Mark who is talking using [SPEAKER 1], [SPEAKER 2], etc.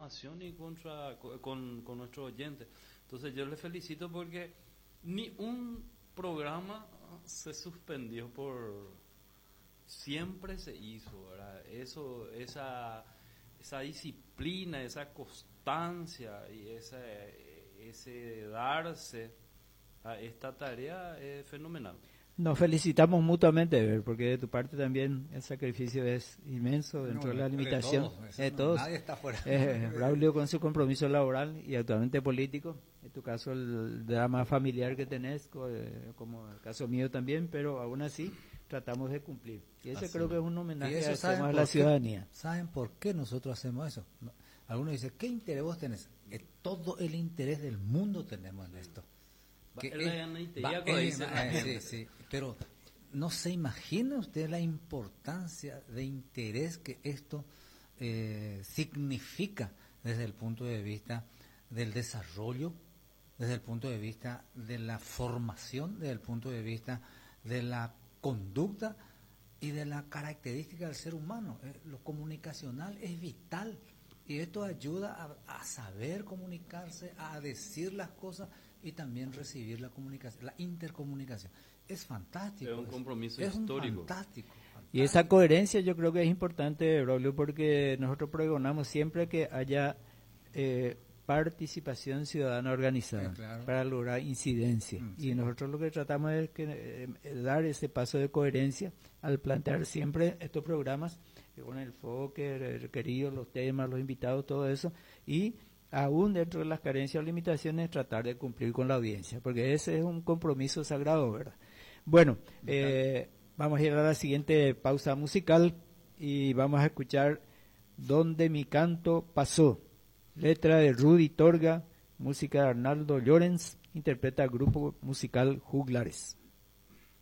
[SPEAKER 1] información y con nuestros oyentes. Entonces yo les felicito porque ni un programa se suspendió siempre se hizo, ¿verdad? Esa disciplina, esa constancia y ese darse a esta tarea es fenomenal.
[SPEAKER 2] Nos felicitamos mutuamente, Ever, porque de tu parte también el sacrificio es inmenso dentro de la limitación de todos.
[SPEAKER 3] Nadie está fuera.
[SPEAKER 2] Braulio con su compromiso laboral y actualmente político, en tu caso el drama familiar que tenés, como el caso mío también, pero aún así tratamos de cumplir. Y ese creo que es un homenaje a la ciudadanía.
[SPEAKER 3] ¿Saben por qué nosotros hacemos eso? Algunos dicen, ¿qué interés vos tenés? Todo el interés del mundo tenemos en esto. Sí, pero no se imagina usted la importancia de interés que esto significa desde el punto de vista del desarrollo, desde el punto de vista de la formación, desde el punto de vista de la conducta y de la característica del ser humano. Lo comunicacional es vital y esto ayuda a saber comunicarse, a decir las cosas y también recibir la comunicación, la intercomunicación. Es fantástico.
[SPEAKER 1] Es un compromiso histórico.
[SPEAKER 3] Fantástico.
[SPEAKER 2] Y esa coherencia yo creo que es importante, Braulio, porque nosotros pregonamos siempre que haya participación ciudadana organizada, claro, para lograr incidencia. Y nosotros lo que tratamos es dar ese paso de coherencia al plantear siempre estos programas con el enfoque requerido, los temas, los invitados, todo eso, y aún dentro de las carencias o limitaciones tratar de cumplir con la audiencia, porque ese es un compromiso sagrado, ¿verdad? Bueno, vamos a ir a la siguiente pausa musical y vamos a escuchar Donde mi canto pasó, letra de Rudy Torga, música de Arnaldo Llorens, interpreta el grupo musical Juglares.